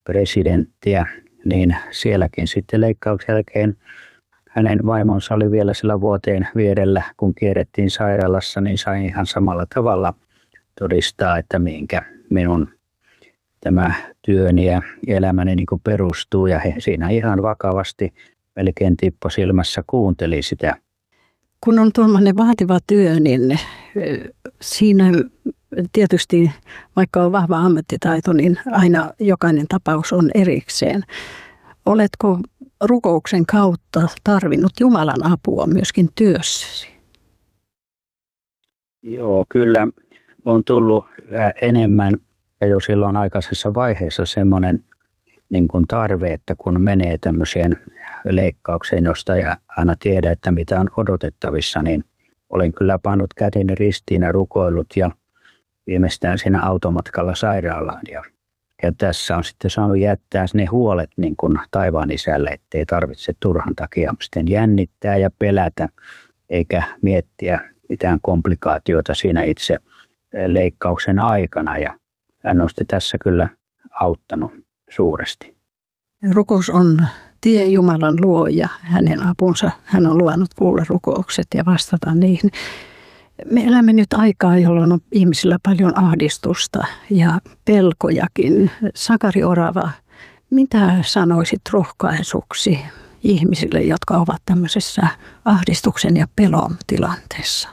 presidenttiä, niin sielläkin sitten leikkauksen jälkeen hänen vaimonsa oli vielä sillä vuoteen vierellä, kun kierrettiin sairaalassa, niin sain ihan samalla tavalla todistaa, että mihinkä minun tämä työni ja elämäni niin kuin perustuu. Ja he siinä ihan vakavasti, melkein tippo silmässä, kuunteli sitä. Kun on tuollainen vaativa työ, niin siinä tietysti, vaikka on vahva ammattitaito, niin aina jokainen tapaus on erikseen. Oletko rukouksen kautta tarvinnut Jumalan apua myöskin työssäsi? Joo, kyllä on tullut enemmän ja jo silloin aikaisessa vaiheessa semmoinen niin kuin tarve, että kun menee tämmöiseen leikkaukseen, josta ei aina tiedä, että mitä on odotettavissa, niin olen kyllä pannut käteni ristiin ja rukoillut ja viimeistään siinä automatkalla sairaalaan. Ja tässä on sitten saanut jättää ne huolet niin kuin taivaan isälle, ettei tarvitse turhan takia sitten jännittää ja pelätä, eikä miettiä mitään komplikaatioita siinä itse leikkauksen aikana. Ja hän on sitten tässä kyllä auttanut suuresti. Rukous on tie Jumalan luo ja hänen apunsa. Hän on luvannut kuulla rukoukset ja vastata niihin. Me elämme nyt aikaa, jolloin on ihmisillä paljon ahdistusta ja pelkojakin. Sakari Orava, mitä sanoisit rohkaisuksi ihmisille, jotka ovat tämmöisessä ahdistuksen ja pelon tilanteessa?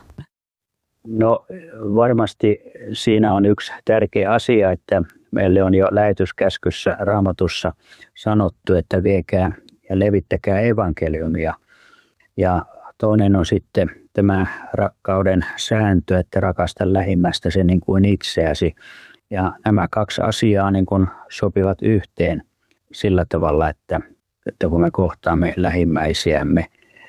No varmasti siinä on yksi tärkeä asia, että meille on jo lähetyskäskyssä Raamatussa sanottu, että viekää ja levittäkää evankeliumia. Ja toinen on sitten tämä rakkauden sääntö, että rakasta lähimmästäsi niin kuin itseäsi. Ja nämä kaksi asiaa niin kuin sopivat yhteen sillä tavalla, että kun me kohtaamme lähimmäisiämme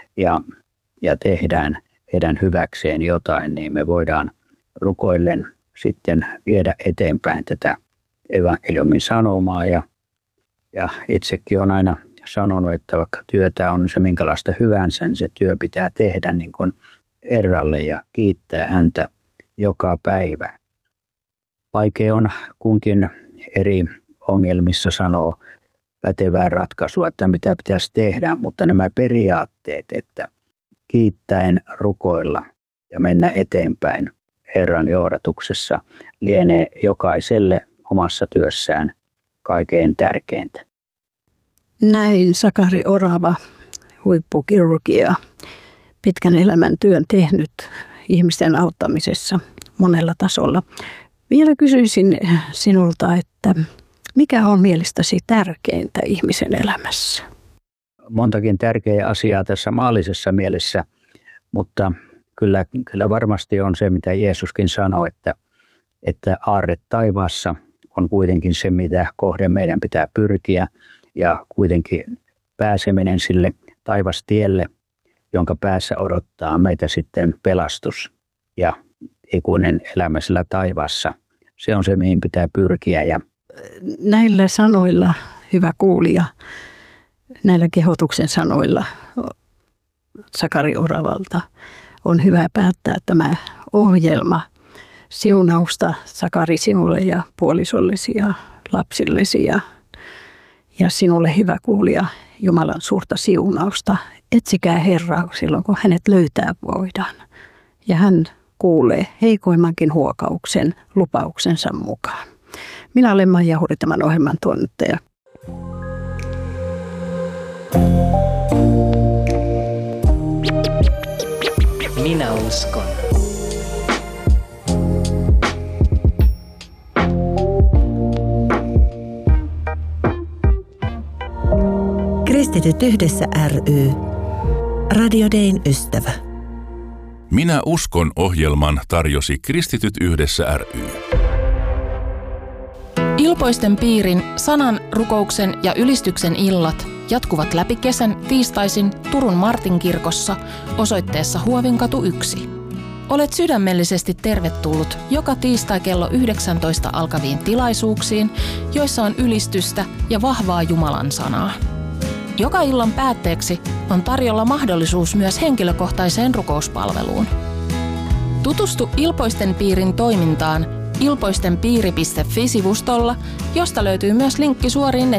ja tehdään heidän hyväkseen jotain, niin me voidaan rukoillen sitten viedä eteenpäin tätä evankeliumin sanomaa. Ja itsekin olen aina sanonut, että vaikka työtä on se minkälaista hyvänsä, niin se työ pitää tehdä niin kuin Herralle ja kiittää häntä joka päivä. Vaikea on kunkin eri ongelmissa sanoa pätevää ratkaisua, että mitä pitäisi tehdä, mutta nämä periaatteet, että kiittäen rukoilla ja mennä eteenpäin Herran johdatuksessa lienee jokaiselle omassa työssään kaikkein tärkeintä. Näin Sakari Orava, huippukirurgia, pitkän elämän työn tehnyt ihmisten auttamisessa monella tasolla. Vielä kysyisin sinulta, että mikä on mielestäsi tärkeintä ihmisen elämässä? Montakin tärkeää asiaa tässä maallisessa mielessä, mutta kyllä varmasti on se, mitä Jeesuskin sanoi, että aarre taivaassa on kuitenkin se, mitä kohden meidän pitää pyrkiä ja kuitenkin pääseminen sille taivastielle, jonka päässä odottaa meitä sitten pelastus ja ikuinen elämä sillä taivaassa. Se on se, mihin pitää pyrkiä. Ja näillä sanoilla, hyvä kuulija, näillä kehotuksen sanoilla Sakari Oravalta on hyvä päättää tämä ohjelma. Siunausta Sakari sinulle ja puolisollesi ja lapsillesi ja sinulle hyvä kuulija Jumalan suurta siunausta. Etsikää Herraa silloin, kun hänet löytää voidaan. Ja hän kuulee heikoimmankin huokauksen lupauksensa mukaan. Minä olen Maija Huri, tämän ohjelman toimittaja. Minä uskon. Kristityt yhdessä ry. Radio Dayn ystävä. Minä uskon -ohjelman tarjosi Kristityt yhdessä ry. Ilpoisten piirin sanan, rukouksen ja ylistyksen illat jatkuvat läpi kesän tiistaisin Turun Martinkirkossa osoitteessa Huovinkatu 1. Olet sydämellisesti tervetullut joka tiistai kello 19 alkaviin tilaisuuksiin, joissa on ylistystä ja vahvaa Jumalan sanaa. Joka illan päätteeksi on tarjolla mahdollisuus myös henkilökohtaiseen rukouspalveluun. Tutustu Ilpoisten piirin toimintaan ilpoistenpiiri.fi-sivustolla, josta löytyy myös linkki suoriin